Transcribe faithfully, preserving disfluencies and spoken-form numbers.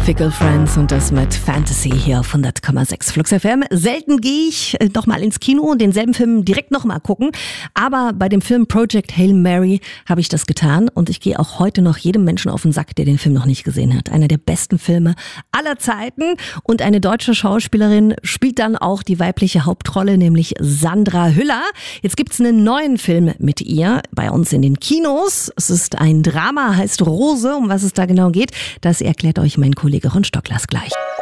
Fickle Friends und das mit Fantasy hier auf hundert Komma sechs Flux F M. Selten gehe ich nochmal ins Kino und denselben Film direkt nochmal gucken, aber bei dem Film Project Hail Mary habe ich das getan und ich gehe auch heute noch jedem Menschen auf den Sack, der den Film noch nicht gesehen hat. Einer der besten Filme aller Zeiten und eine deutsche Schauspielerin spielt dann auch die weibliche Hauptrolle, nämlich Sandra Hüller. Jetzt gibt's einen neuen Film mit ihr bei uns in den Kinos. Es ist ein Drama, heißt Rose. Um was es da genau geht, das erklärt euch mein Kollege Ron Stocklers gleich.